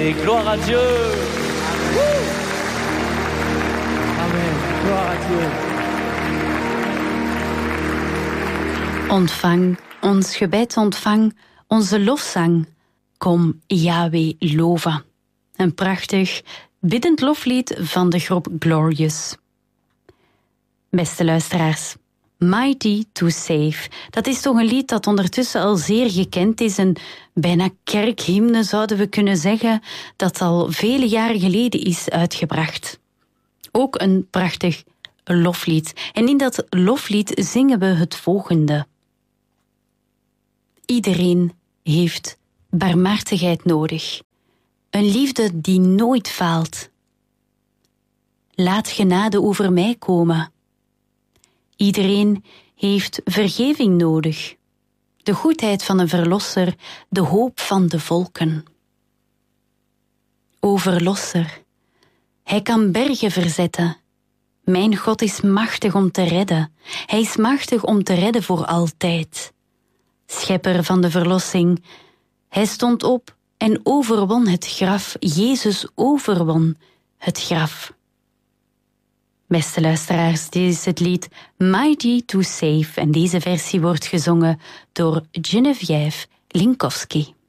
Et gloire à Dieu. Amen. Gloire à Dieu. Ontvang ons gebed, ontvang onze lofzang. Kom Yahweh loven. Een prachtig biddend loflied van de groep Glorious. Beste luisteraars, Mighty to Save. Dat is toch een lied dat ondertussen al zeer gekend is. Een bijna kerkhymne zouden we kunnen zeggen, dat al vele jaren geleden is uitgebracht. Ook een prachtig loflied. En in dat loflied zingen we het volgende. Iedereen heeft barmhartigheid nodig. Een liefde die nooit faalt. Laat genade over mij komen. Iedereen heeft vergeving nodig. De goedheid van een verlosser, de hoop van de volken. O verlosser, hij kan bergen verzetten. Mijn God is machtig om te redden. Hij is machtig om te redden voor altijd. Schepper van de verlossing, hij stond op en overwon het graf. Jezus overwon het graf. Beste luisteraars, dit is het lied Mighty to Save en deze versie wordt gezongen door Geneviève Linkowski.